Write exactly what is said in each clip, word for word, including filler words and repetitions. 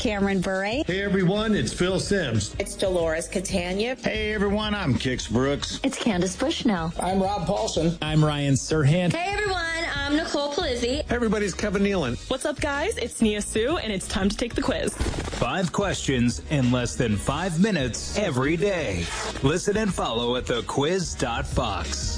Cameron Bure. Hey everyone, it's Phil Sims. It's Dolores Catania. Hey everyone, I'm Kix Brooks. It's Candace Bushnell. I'm Rob Paulson. I'm Ryan Serhant. Hey everyone, I'm Nicole Palizzi. Hey everybody's Kevin Nealon. What's up guys, it's Nia Sue and it's time to take the quiz. Five questions in less than five minutes every day. Listen and follow at the quiz dot fox.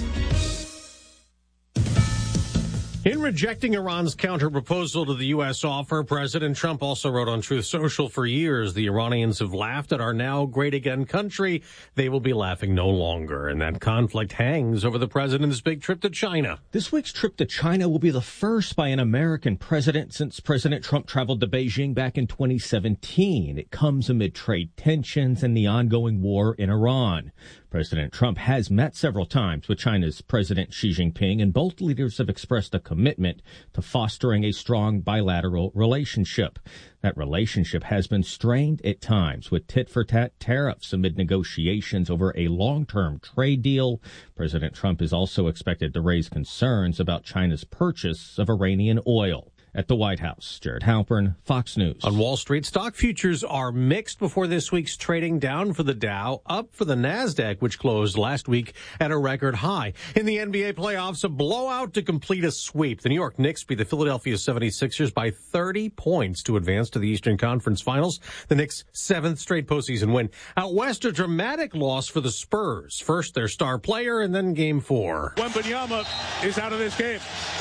In rejecting Iran's counter-proposal to the U S offer, President Trump also wrote on Truth Social, for years, the Iranians have laughed at our now great again country. They will be laughing no longer. And that conflict hangs over the president's big trip to China. This week's trip to China will be the first by an American president since President Trump traveled to Beijing back in twenty seventeen. It comes amid trade tensions and the ongoing war in Iran. President Trump has met several times with China's President Xi Jinping, and both leaders have expressed a commitment to fostering a strong bilateral relationship. That relationship has been strained at times with tit-for-tat tariffs amid negotiations over a long-term trade deal. President Trump is also expected to raise concerns about China's purchase of Iranian oil. At the White House, Jared Halpern, Fox News. On Wall Street, stock futures are mixed before this week's trading, down for the Dow, up for the NASDAQ, which closed last week at a record high. In the N B A playoffs, a blowout to complete a sweep. The New York Knicks beat the Philadelphia seventy-sixers by thirty points to advance to the Eastern Conference Finals. The Knicks' seventh straight postseason win. Out west, a dramatic loss for the Spurs. First, their star player, and then game four. Wembanyama is out of this game.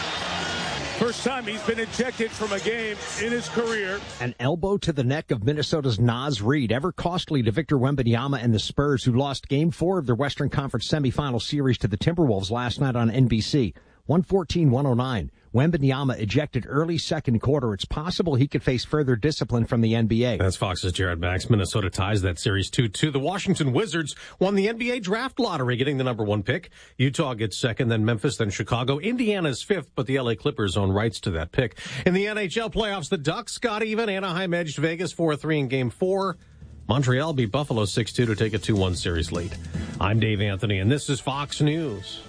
First time he's been ejected from a game in his career. An elbow to the neck of Minnesota's Naz Reid, ever costly to Victor Wembanyama and the Spurs, who lost Game four of their Western Conference semifinal series to the Timberwolves last night on N B C. one fourteen one oh nine. Wembanyama ejected early second quarter. It's possible he could face further discipline from the N B A. That's Fox's Jared Max. Minnesota ties that series two two. The Washington Wizards won the N B A draft lottery, getting the number one pick. Utah gets second, then Memphis, then Chicago. Indiana's fifth, but the L A Clippers own rights to that pick. In the N H L playoffs, the Ducks got even. Anaheim edged Vegas four three in game four. Montreal beat Buffalo six two to take a two one series lead. I'm Dave Anthony, and this is Fox News.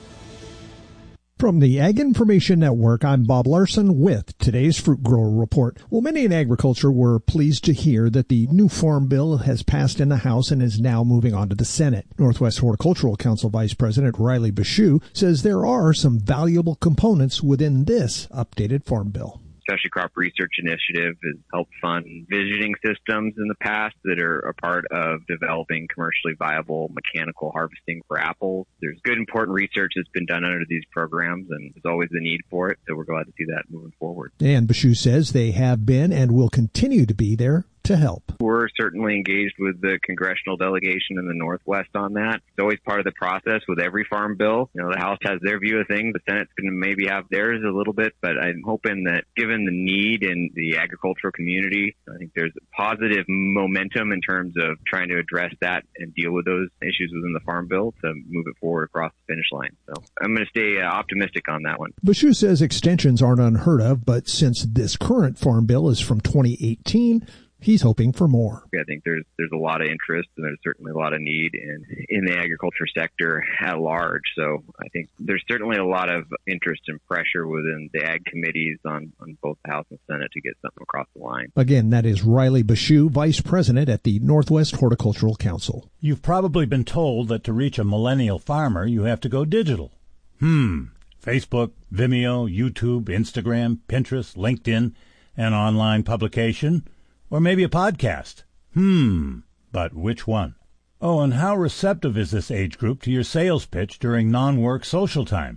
From the Ag Information Network, I'm Bob Larson with today's Fruit Grower Report. Well, many in agriculture were pleased to hear that the new Farm Bill has passed in the House and is now moving on to the Senate. Northwest Horticultural Council Vice President Riley Bashew says there are some valuable components within this updated Farm Bill. Specialty Crop Research Initiative has helped fund visioning systems in the past that are a part of developing commercially viable mechanical harvesting for apples. There's good, important research that's been done under these programs, and there's always the need for it, so we're glad to see that moving forward. And Bashew says they have been and will continue to be there to help. We're certainly engaged with the congressional delegation in the Northwest on that. It's always part of the process with every farm bill. You know, the House has their view of things. The Senate's going to maybe have theirs a little bit, but I'm hoping that given the need in the agricultural community, I think there's positive momentum in terms of trying to address that and deal with those issues within the farm bill to move it forward across the finish line. So I'm going to stay uh, optimistic on that one. Bashew says extensions aren't unheard of, but since this current farm bill is from twenty eighteen, he's hoping for more. I think there's there's a lot of interest and there's certainly a lot of need in, in the agriculture sector at large. So I think there's certainly a lot of interest and pressure within the ag committees on, on both the House and Senate to get something across the line. Again, that is Riley Bashew, Vice President at the Northwest Horticultural Council. You've probably been told that to reach a millennial farmer, you have to go digital. Hmm. Facebook, Vimeo, YouTube, Instagram, Pinterest, LinkedIn, an online publication. Or maybe a podcast. Hmm, but which one? Oh, and how receptive is this age group to your sales pitch during non-work social time?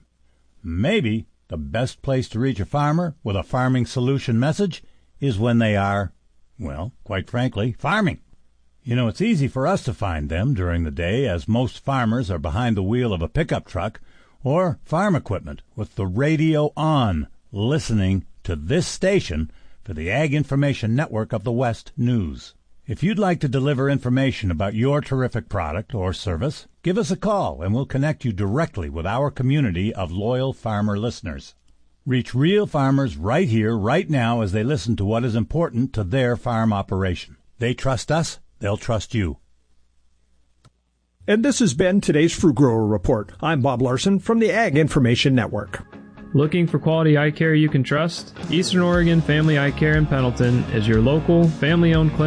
Maybe the best place to reach a farmer with a farming solution message is when they are, well, quite frankly, farming. You know, it's easy for us to find them during the day, as most farmers are behind the wheel of a pickup truck or farm equipment with the radio on, listening to this station for the Ag Information Network of the West News. If you'd like to deliver information about your terrific product or service, give us a call and we'll connect you directly with our community of loyal farmer listeners. Reach real farmers right here, right now, as they listen to what is important to their farm operation. They trust us, they'll trust you. And this has been today's Fruit Grower Report. I'm Bob Larson from the Ag Information Network. Looking for quality eye care you can trust? Eastern Oregon Family Eye Care in Pendleton is your local, family-owned clinic